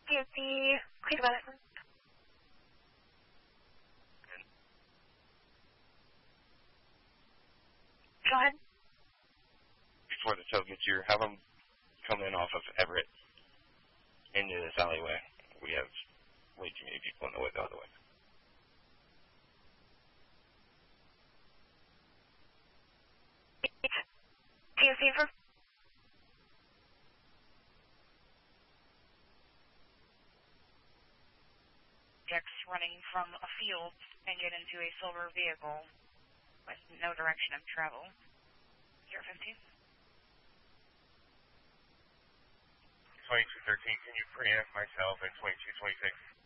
DOC, quick about it. Go ahead. Before the tow gets here, have them come in off of Everett into this alleyway. We have way too many people in the way the other way. DOC for running from a field and get into a silver vehicle with no direction of travel. 015. 2213, can you preempt myself and 2226?